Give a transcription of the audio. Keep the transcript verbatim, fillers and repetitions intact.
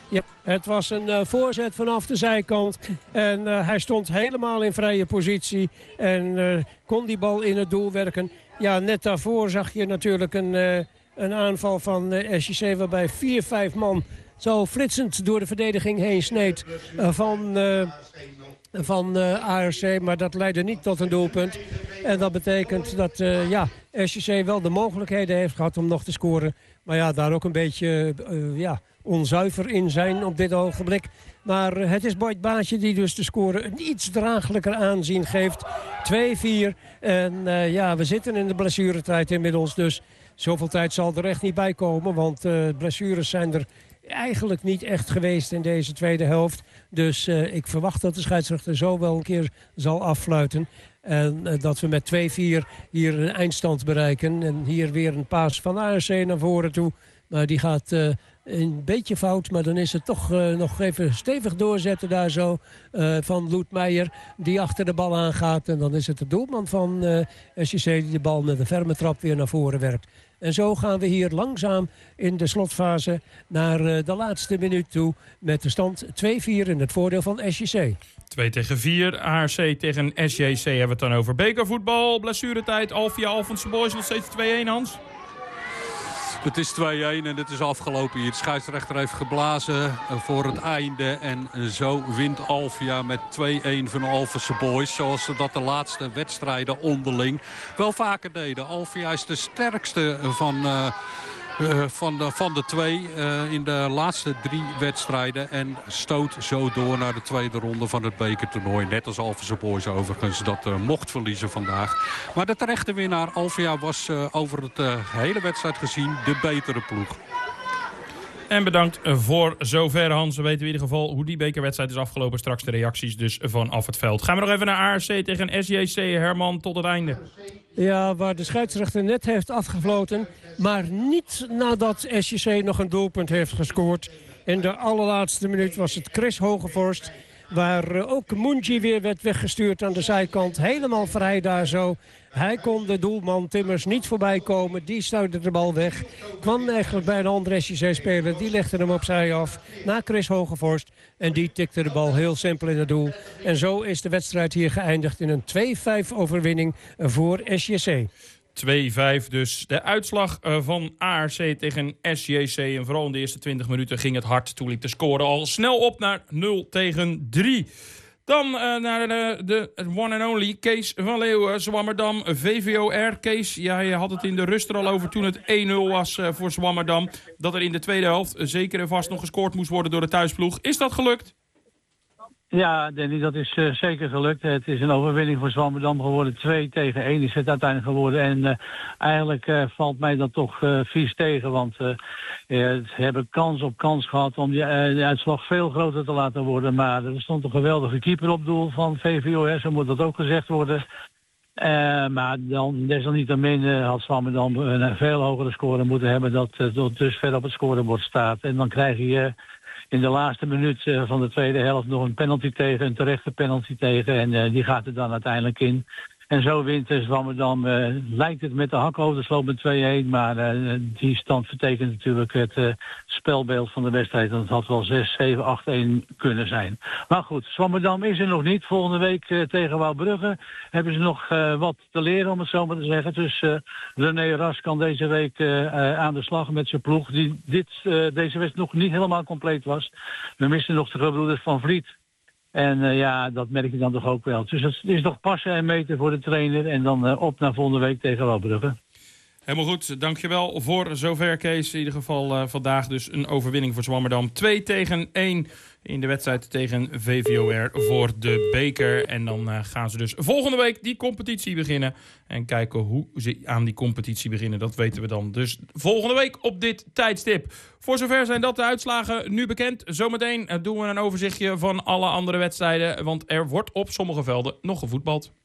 Ja, het was een uh, voorzet vanaf de zijkant. En uh, hij stond helemaal in vrije positie. En uh, kon die bal in het doel werken. Ja, net daarvoor zag je natuurlijk een, uh, een aanval van uh, S J C... waarbij vier, vijf man zo flitsend door de verdediging heen sneed uh, van... Uh, van uh, A R C, maar dat leidde niet tot een doelpunt. En dat betekent dat uh, ja, S J C wel de mogelijkheden heeft gehad om nog te scoren. Maar ja, daar ook een beetje uh, ja, onzuiver in zijn op dit ogenblik. Maar uh, het is Boyd Baasje die dus de score een iets draaglijker aanzien geeft. twee vier. En uh, ja, we zitten in de blessuretijd inmiddels. Dus zoveel tijd zal er echt niet bij komen. Want uh, blessures zijn er eigenlijk niet echt geweest in deze tweede helft. Dus uh, ik verwacht dat de scheidsrechter zo wel een keer zal affluiten. En uh, dat we met twee vier hier een eindstand bereiken. En hier weer een paas van A R C naar voren toe. Maar die gaat uh, een beetje fout. Maar dan is het toch uh, nog even stevig doorzetten daar zo. Uh, van Loet Meijer die achter de bal aangaat. En dan is het de doelman van uh, S J C die de bal met een ferme trap weer naar voren werkt. En zo gaan we hier langzaam in de slotfase naar uh, de laatste minuut toe. Met de stand twee vier in het voordeel van S J C. twee tegen vier. A R C tegen S J C hebben we het dan over. Bekervoetbal, blessuretijd. Alvia Alphense Boys nog steeds twee-een, Hans. Het is twee-een en het is afgelopen hier. De scheidsrechter heeft geblazen voor het einde. En zo wint Alvia met twee-een van Alphense Boys. Zoals ze dat de laatste wedstrijden onderling wel vaker deden. Alvia is de sterkste van... Uh, Uh, van, de, van de twee uh, in de laatste drie wedstrijden. En stoot zo door naar de tweede ronde van het bekertoernooi. Net als Alphense Boys overigens dat uh, mocht verliezen vandaag. Maar de terechte winnaar Alvia was uh, over het uh, hele wedstrijd gezien de betere ploeg. En bedankt voor zover, Hans. We weten in ieder geval hoe die bekerwedstrijd is afgelopen. Straks de reacties dus vanaf het veld. Gaan we nog even naar A R C tegen S J C. Herman, tot het einde. Ja, waar de scheidsrechter net heeft afgefloten. Maar niet nadat S J C nog een doelpunt heeft gescoord. In de allerlaatste minuut was het Chris Hogevorst. Waar ook Munji weer werd weggestuurd aan de zijkant. Helemaal vrij daar zo. Hij kon de doelman Timmers niet voorbij komen. Die stuitte de bal weg. Kwam eigenlijk bij een andere S J C-speler. Die legde hem opzij af naar Chris Hogevorst. En die tikte de bal heel simpel in het doel. En zo is de wedstrijd hier geëindigd in een twee vijf overwinning voor S J C. twee vijf dus de uitslag van A R C tegen S J C. En vooral in de eerste twintig minuten ging het hard. Toen liep de score al snel op naar nul tegen drie. Dan uh, naar de, de one and only Kees van Leeuwen, Zwammerdam, V V O R. Kees, jij had het in de rust er al over toen het één nul was uh, voor Zwammerdam. Dat er in de tweede helft zeker en vast nog gescoord moest worden door de thuisploeg. Is dat gelukt? Ja, Danny, dat is uh, zeker gelukt. Het is een overwinning voor Zwammerdam geworden. twee tegen één is het uiteindelijk geworden. En uh, eigenlijk uh, valt mij dat toch uh, vies tegen. Want uh, uh, ze hebben kans op kans gehad om die, uh, de uitslag veel groter te laten worden. Maar er stond een geweldige keeper op doel van V V O R. Zo moet dat ook gezegd worden. Uh, maar dan desalniettemin uh, had Zwammerdam een veel hogere score moeten hebben. Dat uh, tot dus ver op het scorebord staat. En dan krijg je... Uh, in de laatste minuut uh, van de tweede helft nog een penalty tegen, een terechte penalty tegen. En uh, die gaat er dan uiteindelijk in. En zo wint uh, Zwammerdam, uh, lijkt het met de hak over de sloop met twee-een. Maar uh, die stand vertekent natuurlijk het uh, spelbeeld van de wedstrijd. En het had wel zes, zeven, acht-een kunnen zijn. Maar goed, Zwammerdam is er nog niet. Volgende week uh, tegen Wouwbrugge hebben ze nog uh, wat te leren, om het zo maar te zeggen. Dus uh, René Ras kan deze week uh, uh, aan de slag met zijn ploeg. Die dit, uh, deze wedstrijd nog niet helemaal compleet was. We missen nog de gebroeders Van Vliet. En uh, ja, dat merk je dan toch ook wel. Dus het is nog passen en meten voor de trainer. En dan uh, op naar volgende week tegen Wouwbrugge. Helemaal goed, dankjewel voor zover, Kees. In ieder geval uh, vandaag dus een overwinning voor Zwammerdam. twee tegen één in de wedstrijd tegen V V O R voor de beker. En dan uh, gaan ze dus volgende week die competitie beginnen. En kijken hoe ze aan die competitie beginnen, dat weten we dan. Dus volgende week op dit tijdstip. Voor zover zijn dat de uitslagen nu bekend. Zometeen doen we een overzichtje van alle andere wedstrijden. Want er wordt op sommige velden nog gevoetbald.